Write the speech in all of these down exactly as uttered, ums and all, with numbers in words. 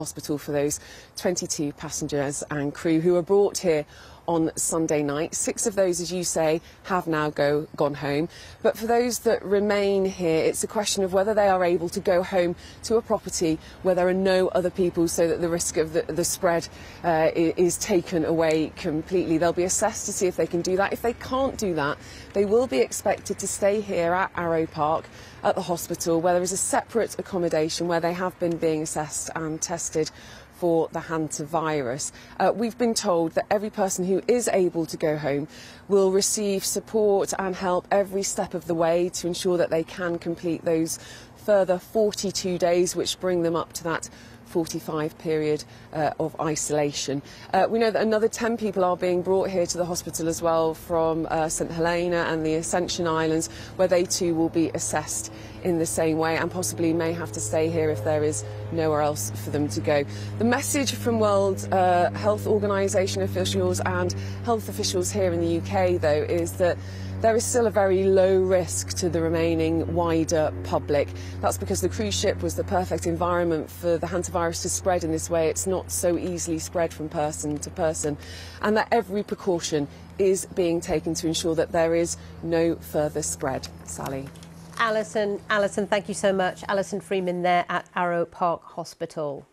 Hospital for those twenty-two passengers and crew who were brought here on Sunday night. Six of those, as you say, have now go, gone home. But for those that remain here, it's a question of whether they are able to go home to a property where there are no other people, so that the risk of the, the spread uh, is taken away completely. They'll be assessed to see if they can do that. If they can't do that, they will be expected to stay here at Arrowe Park at the hospital, where there is a separate accommodation where they have been being assessed and tested for the hantavirus. Uh, we've been told that every person who is able to go home will receive support and help every step of the way to ensure that they can complete those further forty-two days, which bring them up to that forty-five period uh, of isolation. Uh, we know that another ten people are being brought here to the hospital as well from uh, St Helena and the Ascension Islands, where they too will be assessed in the same way and possibly may have to stay here if there is nowhere else for them to go. The message from World uh, Health Organization officials and health officials here in the U K, though, is that there is still a very low risk to the remaining wider public. That's because the cruise ship was the perfect environment for the hantavirus to spread in this way. It's not so easily spread from person to person, and that every precaution is being taken to ensure that there is no further spread. Sally. Alison, Alison, thank you so much. Alison Freeman there at Arrowe Park Hospital.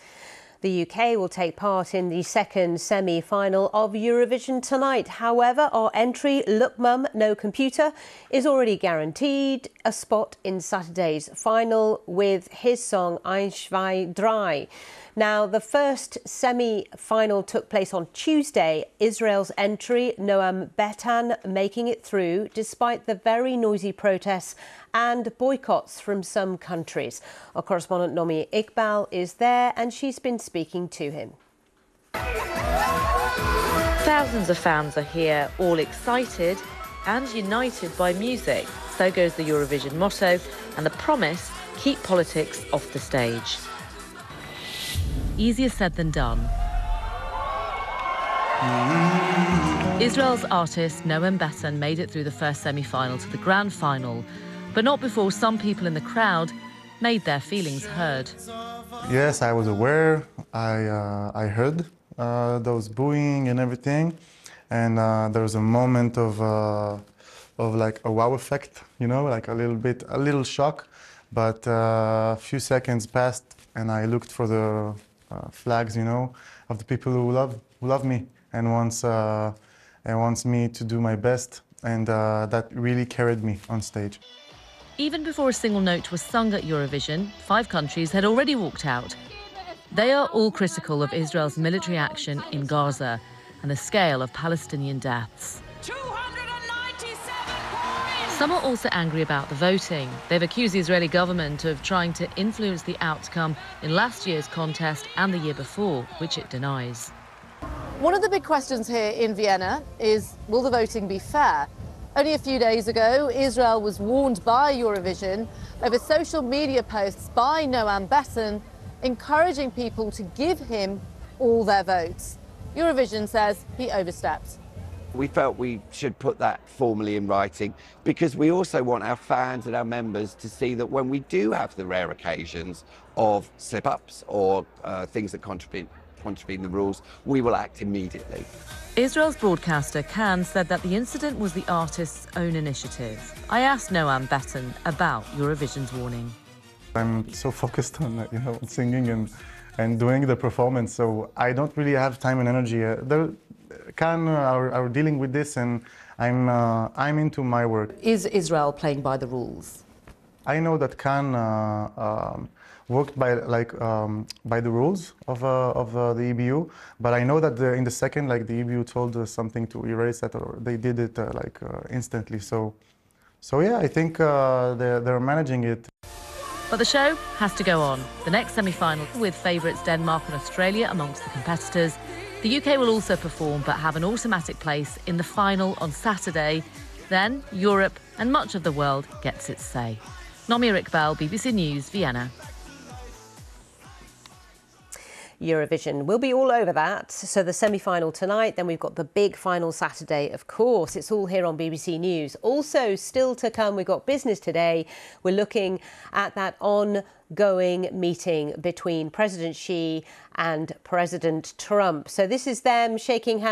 The U K will take part in the second semi-final of Eurovision tonight. However, our entry, Look Mum, No Computer, is already guaranteed a spot in Saturday's final with his song Eins, zwei, drei. Now, the first semi-final took place on Tuesday. Israel's entry, Noam Betan, making it through despite the very noisy protests and boycotts from some countries. Our correspondent Nomi Iqbal is there and she's been speaking to him. Thousands of fans are here, all excited and united by music. So goes the Eurovision motto and the promise, keep politics off the stage. Easier said than done. Israel's artist Noam Betan made it through the first semi-final to the grand final, but not before some people in the crowd made their feelings heard. Yes, I was aware. I, uh, I heard uh, those booing and everything, and uh, there was a moment of, uh, of like a wow effect, you know, like a little bit, a little shock, but uh, a few seconds passed and I looked for the uh, flags, you know, of the people who love, who love me and wants, uh, and wants me to do my best, and uh, that really carried me on stage. Even before a single note was sung at Eurovision, five countries had already walked out. They are all critical of Israel's military action in Gaza and the scale of Palestinian deaths. Some are also angry about the voting. They've accused the Israeli government of trying to influence the outcome in last year's contest and the year before, which it denies. One of the big questions here in Vienna is, will the voting be fair? Only a few days ago, Israel was warned by Eurovision over social media posts by Noam Betan encouraging people to give him all their votes. Eurovision says he overstepped. We felt we should put that formally in writing because we also want our fans and our members to see that when we do have the rare occasions of slip-ups or uh, things that contravene, contravene the rules, we will act immediately. Israel's broadcaster Kan said that the incident was the artist's own initiative. I asked Noam Betan about Eurovision's warning. I'm so focused on, you know, singing and, and doing the performance, so I don't really have time and energy. Uh, there, Kan are, are dealing with this, and I'm, uh, I'm into my work. Is Israel playing by the rules? I know that Kan uh, um, worked by like um, by the rules of uh, of uh, the E B U, but I know that the, in the second, like the E B U told us something to erase that, or they did it uh, like uh, instantly. So, so yeah, I think uh, they're they're managing it. But the show has to go on. The next semi-final with favourites Denmark and Australia amongst the competitors. The U K will also perform but have an automatic place in the final on Saturday. Then Europe and much of the world gets its say. Nomi Iqbal, B B C News, Vienna. Eurovision. We'll be all over that. So the semi-final tonight, then we've got the big final Saturday, of course. It's all here on B B C News. Also, still to come, we've got Business Today. We're looking at that ongoing meeting between President Xi and President Trump. So this is them shaking hands.